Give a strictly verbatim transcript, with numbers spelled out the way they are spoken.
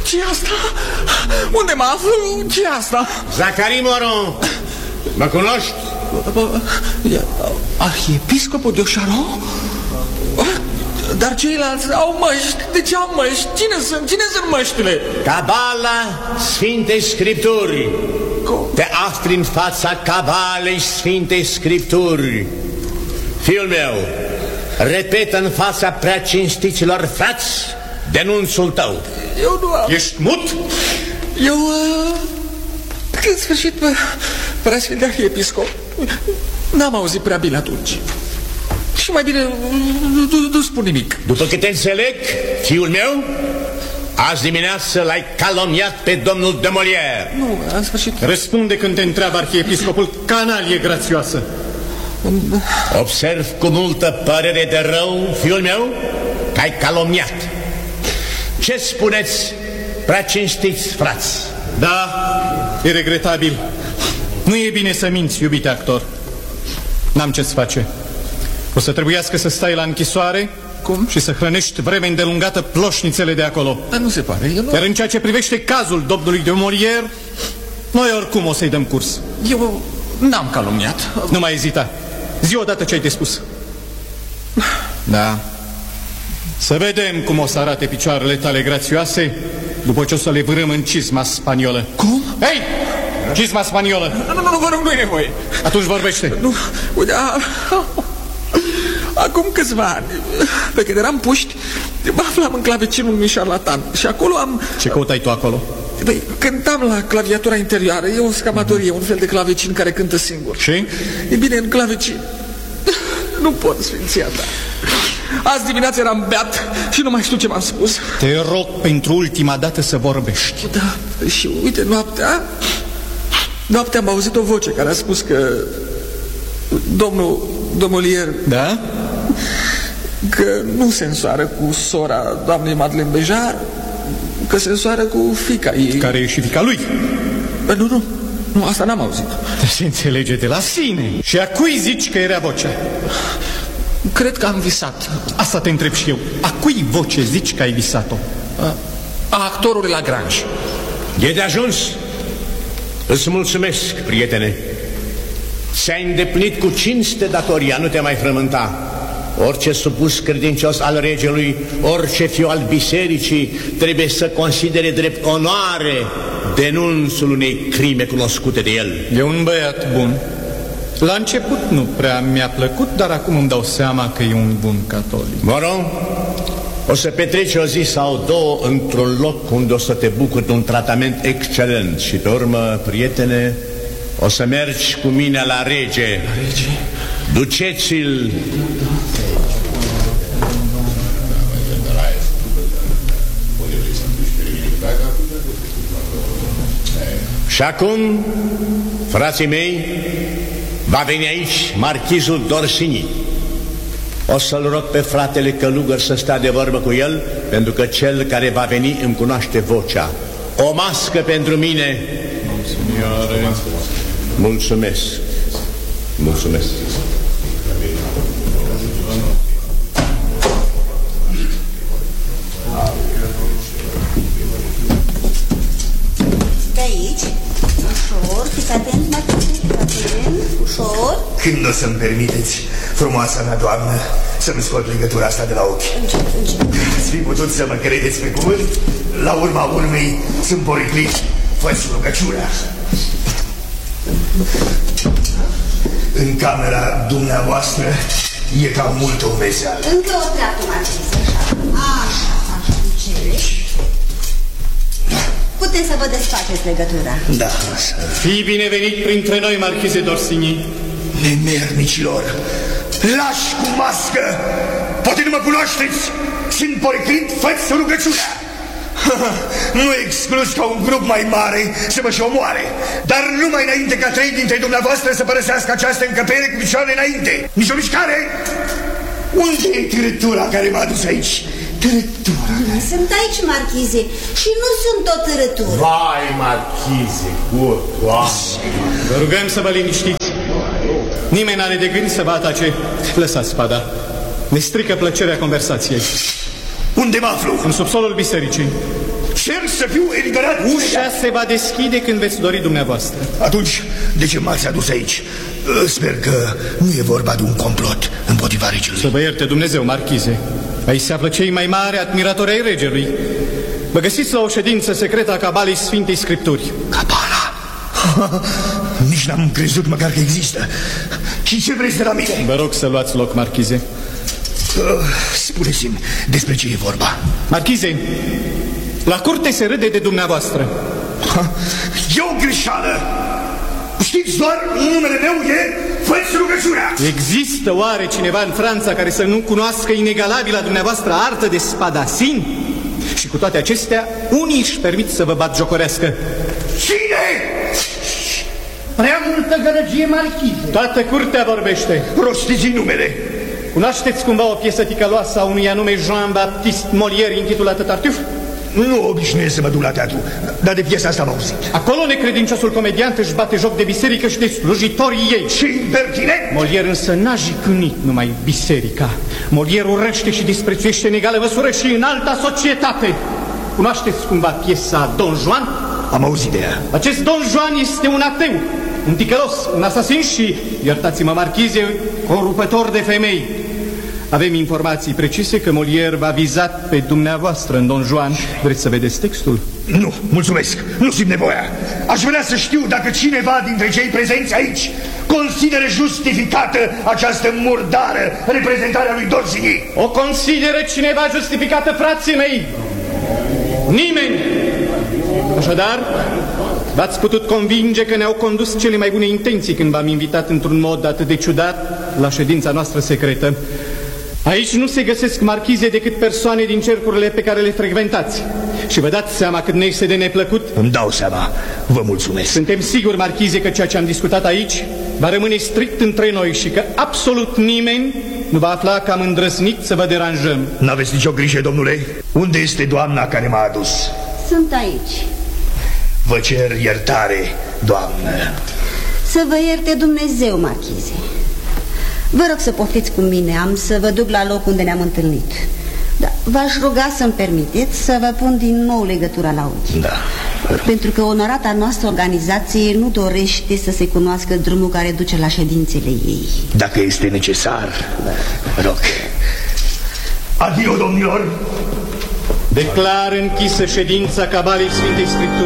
Ce-i asta? Unde mă aflu? Ce-i asta? Zacharie Moron, mă cunoști? Arhiepiscopul de Oșaron? Dar ceilalți au măști. De ce au măști? Cine sunt? Cine sunt măștile? Cabala Sfintei Scripturi. Cum? Te afli în fața cabalei Sfintei Scripturi. Fiul meu, repetă în fața prea cinstiților frați denunțul tău. Eu nu am... Ești mut? Eu, uh, în sfârșit, preasfinte arhiepiscop, n-am auzit prea bine atunci. Și mai bine, nu, nu spun nimic. După câte înțeleg, fiul meu, azi dimineață l-ai calomniat pe domnul de Molière. Nu, în sfârșit... Răspunde când te întreabă arhiepiscopul, canalie grațioasă. Observ cu multă părere de rău, fiul meu, că ai calomniat. Ce spuneți, prea cinstiți frați? Da, e regretabil. Nu e bine să minți, iubite actor. N-am ce-ți face. O să trebuiască să stai la închisoare. Cum? Și să hrănești vreme îndelungată ploșnițele de acolo. Dar nu se pare, eu nu... Iar în ceea ce privește cazul domnului de Molière, noi oricum o să-i dăm curs. Eu n-am calomniat. Nu mai ezita. Zi odată ce ai de spus. Da. Să vedem cum o să arate picioarele tale grațioase după ce o să le vârâm în cizma spaniolă. Cum? Hei! Cizma spaniolă! Nu, nu, nu, vă rog, nu-i nevoie. Atunci vorbește. Nu, uite, a... Acum câțiva ani, pe când eram puști, mă aflam în clavecinul unui șarlatan. Și acolo am... Ce căutai tu acolo? Băi, cântam la claviatura interioară. E o scamatorie, un fel de clavecin care cântă singur. Și? E bine, în clavecin nu pot, sfinția ta. Azi dimineața eram beat și nu mai știu ce m-am spus. Te rog pentru ultima dată să vorbești. Da, și uite, noaptea Noaptea am auzit o voce care a spus că domnul de Molière, da? Că nu se însoară cu sora doamnei Madeleine Bejar, că se însoară cu fiica ei. Care e și fiica lui? Bă, nu, nu, nu, asta n-am auzit. Se înțelege de la sine. Și a cui zici că era vocea? Cred că am visat. Asta te întreb și eu. A cui voce zici că ai visat-o? A, a actorului Lagrange. E de ajuns. Îți mulțumesc, prietene. Ți-ai îndeplinit cu cinste datoria, nu te mai frământa. Orice supus credincios al regelui, orice fiu al bisericii, trebuie să considere drept onoare denunțul unei crime cunoscute de el. E un băiat bun. La început nu prea mi-a plăcut, dar acum îmi dau seama că e un bun catolic. Moron, o să petreci o zi sau două într-un loc unde o să te bucuri de un tratament excelent. Și pe urmă, prietene, o să mergi cu mine la rege. La rege? Duceți-l. Și acum, frații mei, va veni aici marchizul d'Orsini. O să-l rog pe fratele călugăr să stea de vorbă cu el, pentru că cel care va veni îmi cunoaște vocea. O mască pentru mine. Mulțumesc. Mulțumesc. De aici, ușor, fiți atent, Marchese, fiți atent, ușor. Când o să-mi permiteți, frumoasa mea doamnă, să-mi scot legătura asta de la ochi? Încet, încet. Ați fi putut să mă credeți pe cuvânt? La urma urmei sunt poriclit. Fă-ți rugăciunea. În camera dumneavoastră e cam multă umezeală. Încă o treaptă, Marchese, așa. Așa, așa, încet. Puteți să vă desfaceți legătura. Da, așa. Fii binevenit printre noi, Marchise d'Orsini. Nemernicilor, lași cu mască! Poate nu mă cunoașteți! Sunt poriclit, fă-ți rugăciunea! Nu exclus ca un grup mai mare să mă și omoare, dar numai înainte ca trei dintre dumneavoastră să părăsească această încăpere cu picioarele înainte. Nici o mișcare! Unde e târătura care m-a adus aici? Târătura? Sunt aici, Marchise, și nu sunt o târătură. Vai, Marchise, cur, Doamne! Vă rugăm să vă liniștiți. Nimeni n-are de gând să vă atace. Lăsați spada. Ne strică plăcerea conversației. Unde mă aflu? În subsolul bisericii. Cer să fiu eliberat. Ușa se va deschide când veți dori dumneavoastră. Atunci, de ce m-ați adus aici? Sper că nu e vorba de un complot împotriva regelui. Să vă ierte Dumnezeu, marchize. Aici se află cei mai mari admiratori ai regelui. Vă găsiți la o ședință secretă a cabalei Sfintei Scripturi. Cabala? Nici n-am crezut măcar că există. Și ce vreți de la mine? Vă rog să luați loc, marchize. Uh, Spuneți-mi despre ce e vorba. Marchize, la curte se râde de dumneavoastră. Ha? E o greșeală. Știți doar numele meu e Făți rugăciunea. Există oare cineva în Franța care să nu cunoască inegalabila dumneavoastră artă de spadasin? Și cu toate acestea, unii își permit să vă batjocorească. Cine? Prea multă gălăgie, marchize. Toată curtea vorbește. Rostiți numele. Cunoașteți cumva o piesă ticăloasă a unui anume Jean-Baptiste Molière intitulată Tartuffe? Nu obișnuiesc să mă duc la teatru, dar de piesa asta am auzit. Acolo necredinciosul comediant își bate joc de biserică și de slujitorii ei. Și impertinent? Molière însă n-a jicânit numai biserica. Molière urăște și disprețuiește în egală măsură și în alta societate. Cunoașteți cumva piesa Don Juan? Am auzit de ea. Acest Don Juan este un ateu, un ticălos, un asasin și, iertați-mă marchize, corupător de femei. Avem informații precise că Molière v-a vizat pe dumneavoastră în Don Juan. Vreți să vedeți textul? Nu, mulțumesc, nu simt nevoia. Aș vrea să știu dacă cineva dintre cei prezenți aici consideră justificată această murdară reprezentare a lui Dorzigny. O consideră cineva justificată, frații mei? Nimeni! Așadar, v-ați putut convinge că ne-au condus cele mai bune intenții când v-am invitat într-un mod atât de ciudat la ședința noastră secretă. Aici nu se găsesc marchize decât persoane din cercurile pe care le frecventați. Și vă dați seama cât ne este de neplăcut? Îmi dau seama, vă mulțumesc. Suntem siguri, marchize, că ceea ce am discutat aici va rămâne strict între noi și că absolut nimeni nu va afla că am îndrăznit să vă deranjăm. N-aveți nicio grijă, domnule. Unde este doamna care m-a adus? Sunt aici. Vă cer iertare, doamnă. Să vă ierte Dumnezeu, marchize. Vă rog să poftiți cu mine, am să vă duc la loc unde ne-am întâlnit. Da, v-aș ruga să-mi permiteți să vă pun din nou legătura la ochi. Da. Pentru că onorata noastră organizație nu dorește să se cunoască drumul care duce la ședințele ei. Dacă este necesar, da. Rog. Adio, domnilor. Declar închisă ședința cabalei Sfintei Scripturi.